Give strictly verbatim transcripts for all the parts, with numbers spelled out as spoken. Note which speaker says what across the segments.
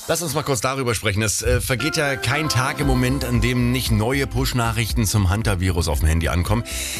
Speaker 1: Lass uns mal kurz darüber sprechen. Es äh, vergeht ja kein Tag im Moment, an dem nicht neue Push-Nachrichten zum Hunter-Virus auf dem Handy ankommen.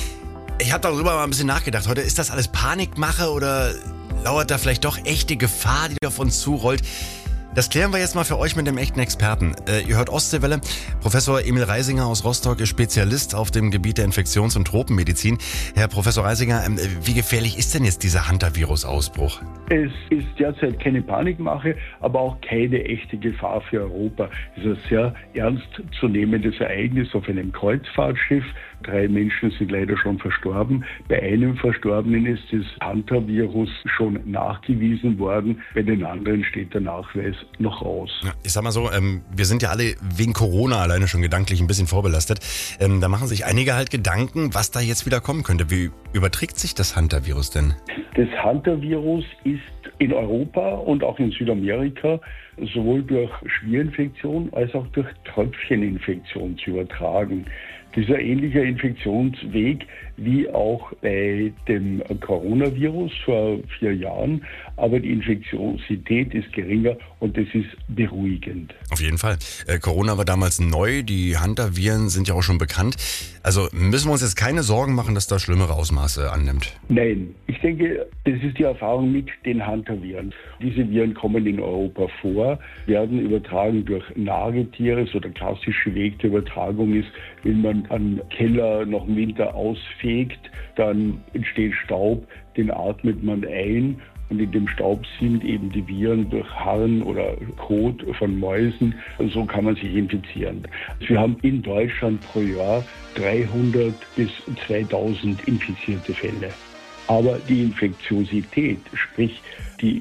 Speaker 1: Ich habe darüber mal ein bisschen nachgedacht. Heute ist das alles Panikmache oder lauert da vielleicht doch echte Gefahr, die auf uns zurollt? Das klären wir jetzt mal für euch mit einem echten Experten. Äh, ihr hört Ostseewelle. Professor Emil Reisinger aus Rostock ist Spezialist auf dem Gebiet der Infektions- und Tropenmedizin. Herr Professor Reisinger, ähm, wie gefährlich ist denn jetzt dieser Hunter-Virus-Ausbruch?
Speaker 2: Es ist derzeit keine Panikmache, aber auch keine echte Gefahr für Europa. Es ist ein sehr ernstzunehmendes Ereignis auf einem Kreuzfahrtschiff. Drei Menschen sind leider schon verstorben. Bei einem Verstorbenen ist das Hunter-Virus schon nachgewiesen worden. Bei den anderen steht der Nachweis noch aus.
Speaker 1: Ja, ich sag mal so, ähm, wir sind ja alle wegen Corona alleine schon gedanklich ein bisschen vorbelastet. Ähm, da machen sich einige halt Gedanken, was da jetzt wieder kommen könnte. Wie überträgt sich das Hunter-Virus denn?
Speaker 2: Das Hunter-Virus ist in Europa und auch in Südamerika sowohl durch Schmierinfektion als auch durch Tröpfcheninfektion zu übertragen. Dieser ähnliche Infektionsweg wie auch bei dem Coronavirus vor vier Jahren, aber die Infektiosität ist geringer und das ist beruhigend.
Speaker 1: Auf jeden Fall. Äh, Corona war damals neu, die Hunter-Viren sind ja auch schon bekannt. Also müssen wir uns jetzt keine Sorgen machen, dass das schlimmere Ausmaße annimmt?
Speaker 2: Nein, ich denke, das ist die Erfahrung mit den Hunter-Viren. Diese Viren kommen in Europa vor, werden übertragen durch Nagetiere. So der klassische Weg der Übertragung ist, wenn man einen Keller noch im Winter ausfegt, dann entsteht Staub, den atmet man ein. Und in dem Staub sind eben die Viren durch Harn oder Kot von Mäusen. Und so kann man sich infizieren. Wir haben in Deutschland pro Jahr dreihundert bis zweitausend infizierte Fälle. Aber die Infektiosität, sprich die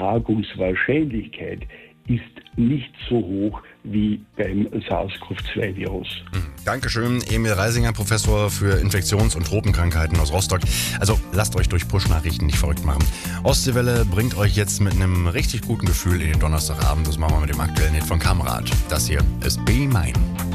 Speaker 2: Übertragungswahrscheinlichkeit, ist nicht so hoch wie beim SARS-CoV zwei Virus.
Speaker 1: Dankeschön, Emil Reisinger, Professor für Infektions- und Tropenkrankheiten aus Rostock. Also lasst euch durch Push-Nachrichten nicht verrückt machen. Ostseewelle bringt euch jetzt mit einem richtig guten Gefühl in den Donnerstagabend. Das machen wir mit dem aktuellen Hit von Kamrat. Das hier ist Be Mine.